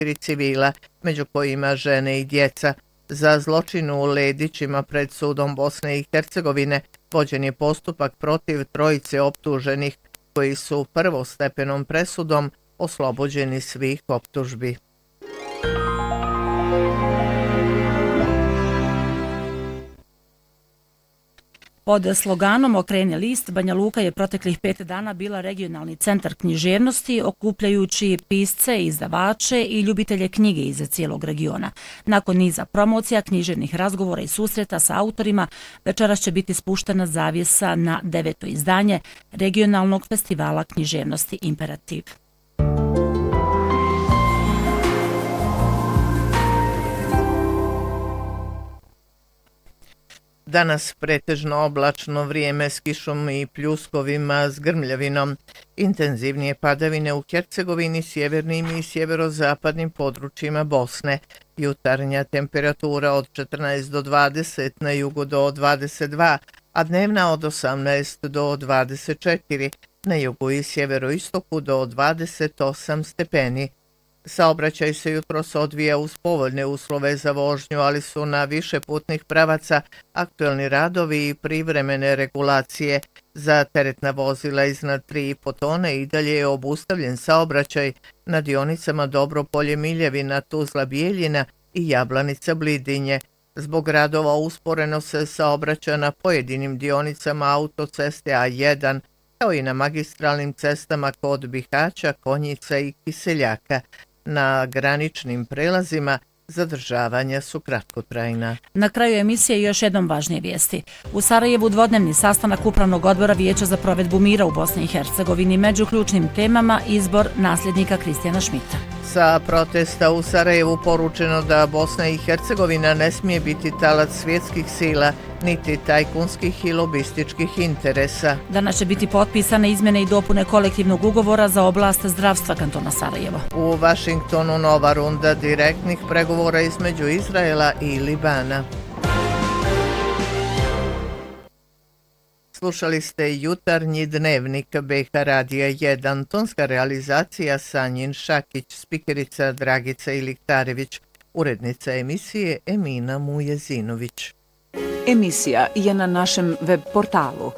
4 civila, među kojima žene i djeca. Za zločin u Ledićima pred sudom Bosne i Hercegovine vođen je postupak protiv trojice optuženih koji su prvostepenom presudom oslobođeni svih optužbi. Pod sloganom Okreni list, Banja Luka je proteklih 5 dana bila regionalni centar književnosti, okupljajući pisce, izdavače i ljubitelje knjige iz cijelog regiona. Nakon niza promocija, književnih razgovora i susreta sa autorima, večeras će biti spuštena zavjesa na 9. izdanje regionalnog festivala književnosti Imperativ. Danas pretežno oblačno vrijeme s kišom i pljuskovima s grmljavinom. Intenzivnije padavine u Hercegovini, sjevernim i sjeverozapadnim područjima Bosne. Jutarnja temperatura od 14 do 20, na jugu do 22, a dnevna od 18 do 24, na jugu i sjeveroistoku do 28 stepeni. Saobraćaj se jutros odvija uz povoljne uslove za vožnju, ali su na više putnih pravaca aktuelni radovi i privremene regulacije. Za teretna vozila iznad 3,5 tone i dalje je obustavljen saobraćaj na dionicama Dobropolje Miljevina, Tuzla Bijeljina i Jablanica Blidinje. Zbog radova usporeno se saobraća na pojedinim dionicama autoceste A1, kao i na magistralnim cestama kod Bihaća, Konjica i Kiseljaka. Na graničnim prelazima zadržavanja su kratkotrajna. Na kraju emisije još jednom važnije vijesti. U Sarajevu dvodnevni sastanak Upravnog odbora Vijeća za provedbu mira u Bosni i Hercegovini, među ključnim temama izbor nasljednika Kristijana Šmita. Sa protesta u Sarajevu poručeno da Bosna i Hercegovina ne smije biti talac svjetskih sila, niti tajkunskih i lobističkih interesa. Danas će biti potpisane izmjene i dopune kolektivnog ugovora za oblast zdravstva kantona Sarajevo. U Vašingtonu nova runda direktnih pregovora između Izraela i Libana. Slušali ste jutarnji dnevnik BH Radija 1, tonska realizacija Sanjin Šakić, spikerica Dragica Iliktarević, urednica emisije Emina Mujezinović. Emisija je na našem web portalu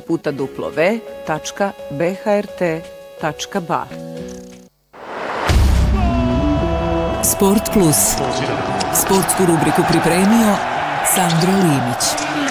www.bhrt.ba. Sport Plus. Sportsku rubriku pripremio Sandro Limić.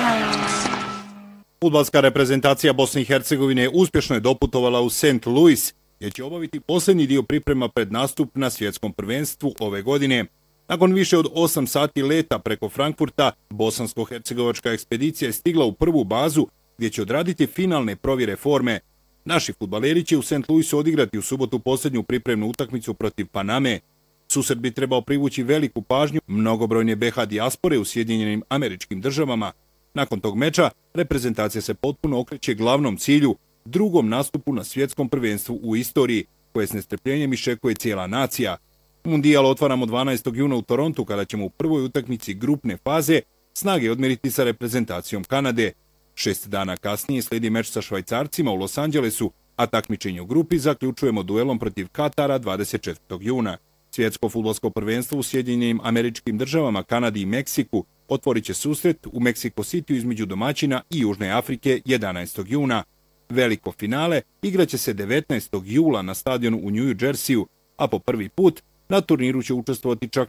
Fudbalska reprezentacija Bosne i Hercegovine uspješno je doputovala u St. Louis, gdje će obaviti posljednji dio priprema pred nastup na svjetskom prvenstvu ove godine. Nakon više od 8 sati leta preko Frankfurta, bosansko-hercegovačka ekspedicija je stigla u prvu bazu, gdje će odraditi finalne provjere forme. Naši fudbaleri će u St. Louisu odigrati u subotu posljednju pripremnu utakmicu protiv Paname. Susret bi trebao privući veliku pažnju mnogobrojne BH dijaspore u Sjedinjenim Američkim Državama. Nakon tog meča, reprezentacija se potpuno okreće glavnom cilju, drugom nastupu na svjetskom prvenstvu u istoriji, koje s nestrpljenjem iščekuje cijela nacija. Mundijal otvaramo 12. juna u Torontu, kada ćemo u prvoj utakmici grupne faze snage odmjeriti sa reprezentacijom Kanade. 6 dana kasnije slijedi meč sa Švajcarcima u Los Angelesu, a takmičenje u grupi zaključujemo duelom protiv Katara 24. juna. Svjetsko fudbalsko prvenstvo u Sjedinjenim Američkim Državama, Kanadi i Meksiku otvorit će susret u Mexico City između domaćina i Južne Afrike 11. juna. Veliko finale igraće se 19. jula na stadionu u New Jerseyu, a po prvi put na turniru će učestvovati čak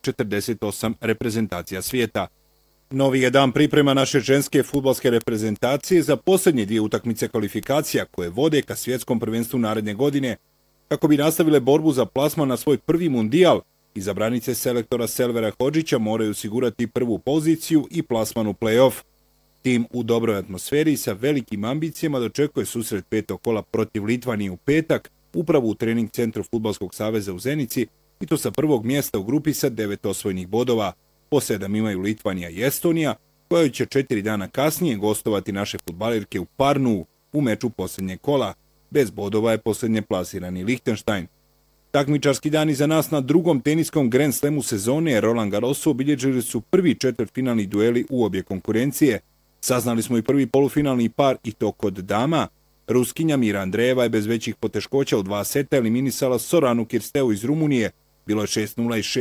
48 reprezentacija svijeta. Novi je dan priprema naše ženske fudbalske reprezentacije za posljednje dvije utakmice kvalifikacija koje vode ka svjetskom prvenstvu naredne godine, kako bi nastavile borbu za plasman na svoj prvi mundijal. Izabranice selektora Selvera Hodžića moraju osigurati prvu poziciju i plasman u play-off. Tim u dobroj atmosferi sa velikim ambicijama dočekuje susret petog kola protiv Litvanije u petak, upravo u trening centru Fudbalskog saveza u Zenici, i to sa prvog mjesta u grupi sa 9 osvojenih bodova. Po 7 imaju Litvanija i Estonija, koja će 4 dana kasnije gostovati naše fudbalerke u Parnu u meču posljednjeg kola. Bez bodova je posljednje plasirani Lichtenstein. Takmičarski dani za nas na drugom teniskom Grand Slamu sezone Roland Garrosu obilježili su prvi četvrtfinalni dueli u obje konkurencije. Saznali smo i prvi polufinalni par, i to kod dama. Ruskinja Mira Andreeva je bez većih poteškoća u 2 seta eliminisala Soranu Kirsteu iz Rumunije Bilo je 6:0 i